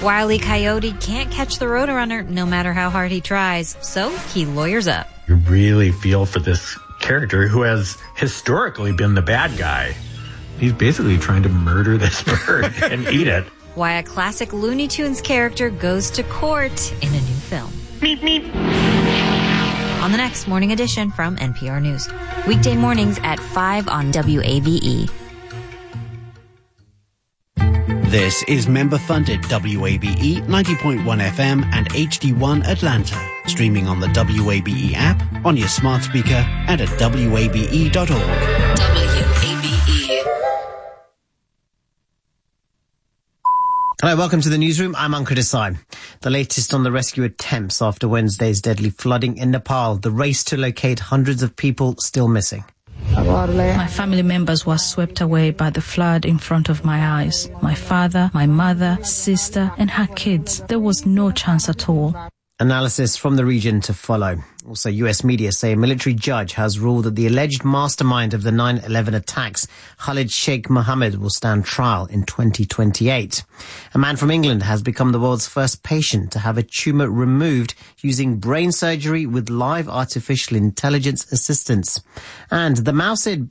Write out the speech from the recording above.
Wile E. Coyote can't catch the Roadrunner no matter how hard he tries, so he lawyers up. You really feel for this character who has historically been the bad guy. He's basically trying to murder this bird and eat it. Why a classic Looney Tunes character goes to court in a new film. Meep, meep. On the next Morning Edition from NPR News. Weekday mornings at 5 on WABE. This is member-funded WABE 90.1 FM and HD1 Atlanta. Streaming on the WABE app, on your smart speaker, and at wabe.org. WABE. Hello, welcome to the newsroom. I'm Ankur Desai. The latest on the rescue attempts after Wednesday's deadly flooding in Nepal. The race to locate hundreds of people still missing. My family members were swept away by the flood in front of my eyes. My father, my mother, sister, and her kids. There was no chance at all. Analysis from the region to follow. Also, US media say a military judge has ruled that the alleged mastermind of the 9/11 attacks, Khalid Sheikh Mohammed, will stand trial in 2028. A man from England has become the world's first patient to have a tumour removed using brain surgery with live artificial intelligence assistance. And the Mausid